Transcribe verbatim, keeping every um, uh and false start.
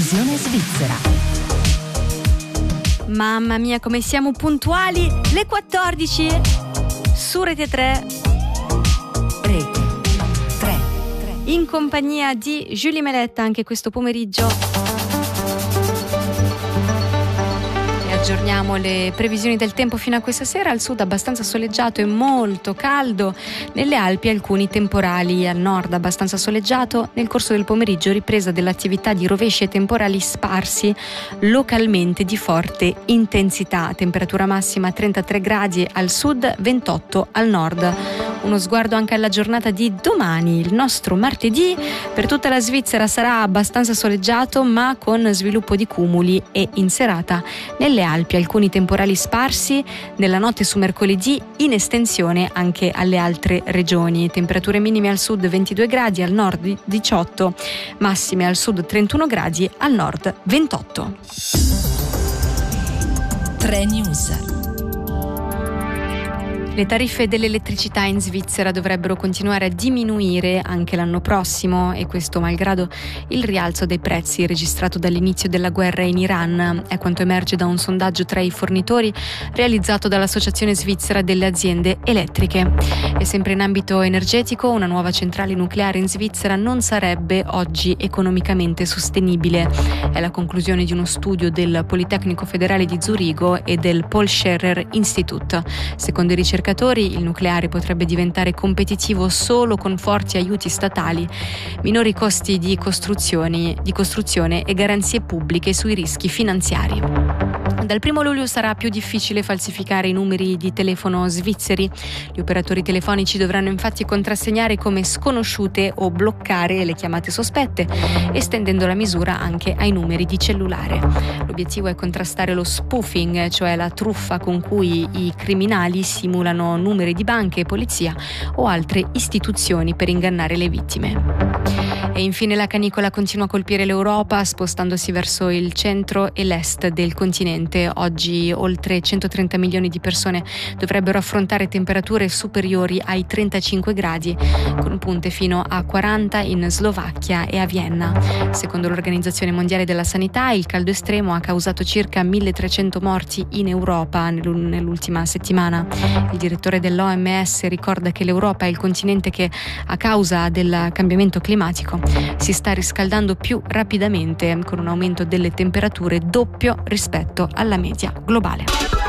Previsione svizzera. Mamma mia, come siamo puntuali! Le quattordici su Rete tre. Rete tre. In compagnia di Julie Meletta anche questo pomeriggio. Aggiorniamo le previsioni del tempo fino a questa sera. Al sud abbastanza soleggiato e molto caldo, nelle Alpi alcuni temporali, al nord abbastanza soleggiato. Nel corso del pomeriggio ripresa dell'attività di rovesci e temporali sparsi localmente di forte intensità. Temperatura massima trentatré gradi al sud, ventotto al nord. Uno sguardo anche alla giornata di domani, il nostro martedì. Per tutta la Svizzera sarà abbastanza soleggiato ma con sviluppo di cumuli, e in serata nelle Alpi alcuni temporali sparsi, nella notte su mercoledì in estensione anche alle altre regioni. Temperature minime al sud ventidue gradi, al nord diciotto, massime al sud trentuno gradi, al nord ventotto. tre News. Le tariffe dell'elettricità in Svizzera dovrebbero continuare a diminuire anche l'anno prossimo, e questo malgrado il rialzo dei prezzi registrato dall'inizio della guerra in Iran. È quanto emerge da un sondaggio tra i fornitori realizzato dall'Associazione Svizzera delle Aziende Elettriche. E sempre in ambito energetico, una nuova centrale nucleare in Svizzera non sarebbe oggi economicamente sostenibile. È la conclusione di uno studio del Politecnico Federale di Zurigo e del Paul Scherrer Institute. Secondo i ricercatori, il nucleare potrebbe diventare competitivo solo con forti aiuti statali, minori costi di costruzioni, di costruzione e garanzie pubbliche sui rischi finanziari. Dal primo luglio sarà più difficile falsificare i numeri di telefono svizzeri. Gli operatori telefonici dovranno infatti contrassegnare come sconosciute o bloccare le chiamate sospette, estendendo la misura anche ai numeri di cellulare. L'obiettivo è contrastare lo spoofing, cioè la truffa con cui i criminali simulano numeri di banche e polizia o altre istituzioni per ingannare le vittime. E infine la canicola continua a colpire l'Europa, spostandosi verso il centro e l'est del continente. Oggi oltre centotrenta milioni di persone dovrebbero affrontare temperature superiori ai trentacinque gradi, con punte fino a quaranta in Slovacchia e a Vienna. Secondo l'Organizzazione Mondiale della Sanità, il caldo estremo ha causato circa milletrecento morti in Europa nell'ultima settimana. Il direttore dell'O M S ricorda che l'Europa è il continente che, a causa del cambiamento climatico, si sta riscaldando più rapidamente, con un aumento delle temperature doppio rispetto alla media globale.